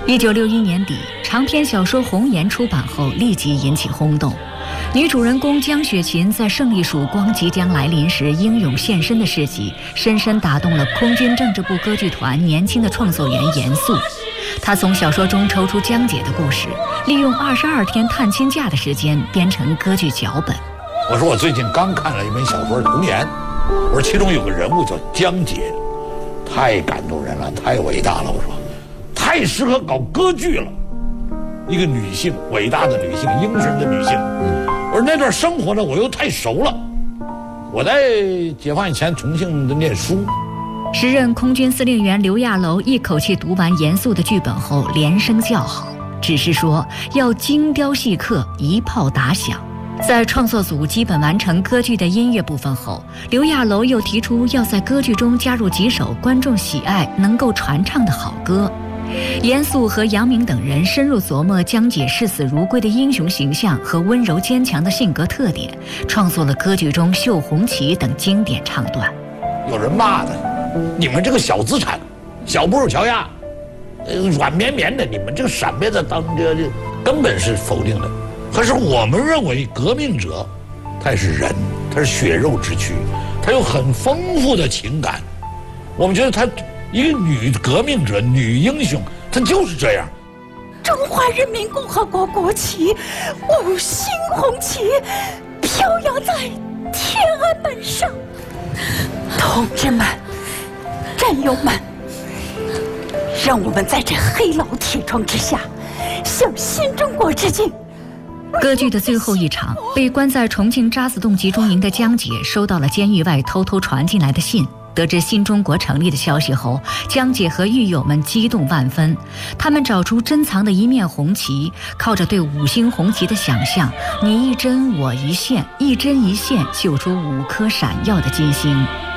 1961年底，长篇小说《红颜》出版后立即引起轰动。女主人公江雪琴在胜利曙光即将来临时英勇献身的事迹，深深打动了空军政治部歌剧团年轻的创作员严肃。他从小说中抽出江姐的故事，利用22天探亲假的时间编成歌剧脚本。 我说我最近刚看了一本小说《红颜》，我说其中有个人物叫江姐，太感动人了，太伟大了。我说太适合搞歌剧了，一个女性，伟大的女性，英雄的女性。我说那段生活呢，我又太熟了。我在解放以前重庆的念书， 时任空军司令员刘亚楼一口气读完严肃的剧本后连声叫好，只是说要精雕细刻，一炮打响。在创作组基本完成歌剧的音乐部分后，刘亚楼又提出要在歌剧中加入几首观众喜爱、能够传唱的好歌。严肃和杨明等人深入琢磨江姐视死如归的英雄形象和温柔坚强的性格特点，创作了歌剧中《绣红旗》等经典唱段。 有人骂他，你们这个小资产、小布尔乔亚，软绵绵的，你们这个闪别的当这根本是否定的。可是我们认为革命者，他也是人，他是血肉之躯，他有很丰富的情感。我们觉得他一个女革命者、女英雄，她就是这样。 中华人民共和国国旗5星红旗飘扬在天安门上，同志们、战友们，让我们在这黑牢铁窗之下向新中国致敬。 歌剧的最后一场，被关在重庆渣滓洞集中营的江姐收到了监狱外偷偷传进来的信。得知新中国成立的消息后，江姐和狱友们激动万分。他们找出珍藏的一面红旗，靠着对5星红旗的想象，你一针我一线，一针一线绣出5颗闪耀的金星。